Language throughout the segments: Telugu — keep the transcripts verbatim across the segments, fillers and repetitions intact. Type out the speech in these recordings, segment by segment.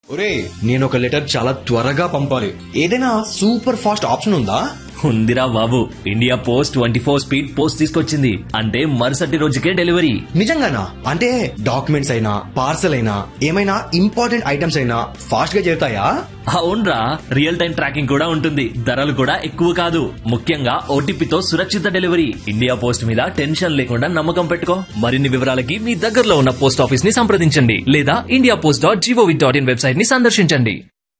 ఒరే నేను ఒక లెటర్ చాలా త్వరగా పంపాలి, ఏదైనా సూపర్ ఫాస్ట్ ఆప్షన్ ఉందా? ఉందిరా బాబు, India post twenty four speed post తీసుకొచ్చింది. అంటే మరుసటి రోజుకే డెలివరీ. నిజంగానా? అంటే డాక్యుమెంట్స్ అయినా పార్సల్ అయినా ఏమైనా ఇంపార్టెంట్ ఐటమ్స్ అయినా ఫాస్ట్ గా చేరుతాయా? అవునరా, రియల్ టైం ట్రాకింగ్ కూడా ఉంటుంది. ధరలు కూడా ఎక్కువ కాదు. ముఖ్యంగా ఓటీపీతో సురక్షిత డెలివరీ. ఇండియా పోస్ట్ మీద టెన్షన్ లేకుండా నమ్మకం పెట్టుకో. మరిన్ని వివరాలకి మీ దగ్గరలో ఉన్న పోస్ట్ ఆఫీస్ ని సంప్రదించండి లేదా India post dot GOV dot in website ని సందర్శించండి.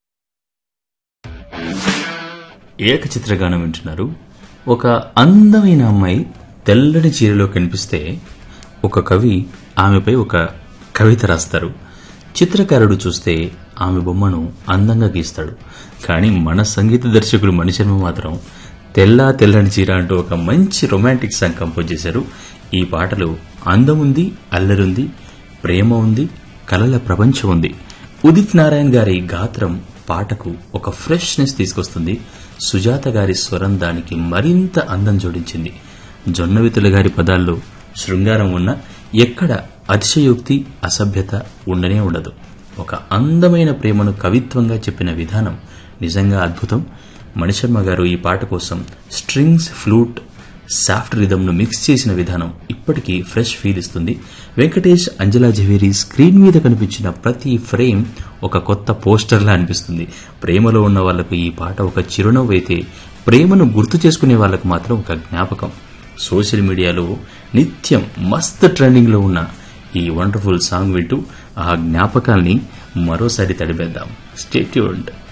ఏకచిత్రగానం వింటున్నారు. ఒక అందమైన అమ్మాయి తెల్లటి చీరలో కనిపిస్తే ఒక కవి ఆమెపై ఒక కవిత రాస్తారు. చిత్రకారుడు చూస్తే ఆమె బొమ్మను అందంగా గీస్తాడు. కానీ మన సంగీత దర్శకుడు మణిశర్మ మాత్రం తెల్లా తెల్లని చీర అంటూ ఒక మంచి రొమాంటిక్ సాంగ్ కంపోజ్ చేశారు. ఈ పాటలో అందం ఉంది, అల్లరుంది, ప్రేమ ఉంది, కలల ప్రపంచం ఉంది. ఉదిత్ నారాయణ్ గారి గాత్రం పాటకు ఒక ఫ్రెష్నెస్ తీసుకొస్తుంది. సుజాత గారి స్వరం దానికి మరింత అందం జోడించింది. జొన్నవితుల గారి పదాల్లో శృంగారం ఉన్న ఎక్కడ అతిశయోక్తి అసభ్యత ఉండనే ఉండదు. ఒక అందమైన ప్రేమను కవిత్వంగా చెప్పిన విధానం నిజంగా అద్భుతం. మణిశర్మ గారు ఈ పాట కోసం స్ట్రింగ్స్, ఫ్లూట్, సాఫ్ట్ రిథంను మిక్స్ చేసిన విధానం ఇప్పటికీ ఫ్రెష్ ఫీల్ ఇస్తుంది. వెంకటేష్, అంజలా జవేరి స్క్రీన్ మీద కనిపించిన ప్రతి ఫ్రేమ్ ఒక కొత్త పోస్టర్లా అనిపిస్తుంది. ప్రేమలో ఉన్న వాళ్లకు ఈ పాట ఒక చిరునవ్వు అయితే, ప్రేమను గుర్తు చేసుకునే వాళ్లకు మాత్రం ఒక జ్ఞాపకం. సోషల్ మీడియాలో నిత్యం మస్త్ ట్రెండింగ్ లో ఉన్న ఈ వండర్ఫుల్ సాంగ్ వింటూ ఆ జ్ఞాపకాల్ని మరోసారి తడిపేద్దాం. Stay tuned.